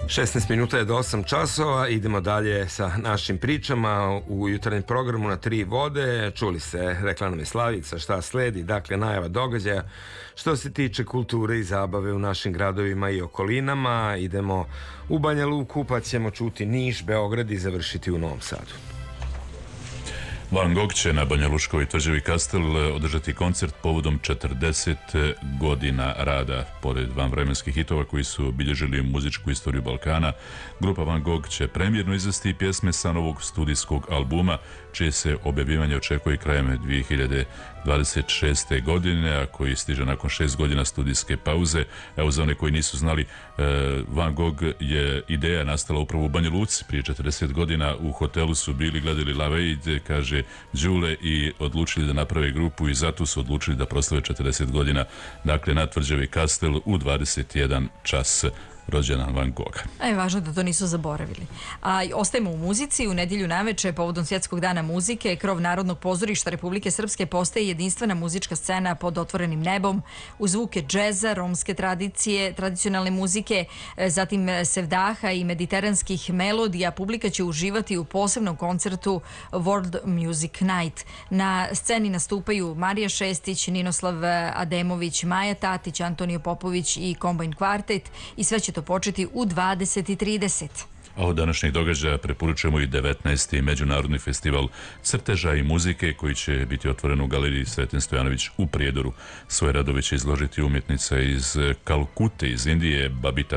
16 minuta je do 8 časova, idemo dalje sa našim pričama u jutarnjem programu na Tri vode. Čuli se, rekla nam je Slavica šta sledi, dakle najava događaja što se tiče kulture i zabave u našim gradovima i okolinama. Idemo u Banja Luku, pa ćemo čuti Niš, Beograd i završiti u Novom Sadu. Van Gogh će na Banjaluškoj tvrđavi Kastel održati koncert povodom 40 godina rada. Pored vanvremenskih hitova koji su obilježili muzičku istoriju Balkana, grupa Van Gogh će premijerno izvesti pjesme sa novog studijskog albuma, čije se objavljivanje očekuje krajem 2026. godine, a koji stiže nakon 6 godina studijske pauze. Evo, za one koji nisu znali, Van Gogh je ideja nastala upravo u Banja Luci. Prije 40 godina u hotelu su bili, gledali Live Aid, kaže Đule, i odlučili da naprave grupu i zato su odlučili da proslave 40 godina. Dakle, na tvrđavi Kastel u 21 čas. Rođendan Van Gogha. A je važno da to nisu zaboravili. A ostajemo u muzici. U nedjelju naveče, povodom Svjetskog dana muzike, krov Narodnog pozorišta Republike Srpske postaje jedinstvena muzička scena pod otvorenim nebom, u zvuke džeza, romske tradicije, tradicionalne muzike, zatim sevdaha i mediteranskih melodija. Publika će uživati u posebnom koncertu World Music Night. Na sceni nastupaju Marija Šestić, Ninoslav Ademović, Maja Tatić, Antonio Popović i Combine Quartet, i sve će to početi u 20:30. A od današnjeg događaja preporučujemo i 19. Međunarodni festival crteža i muzike koji će biti otvoren u galeriji Sreten Stojanović u Prijedoru. Svoje radove će izložiti umjetnica iz Kalkute iz Indije, Babita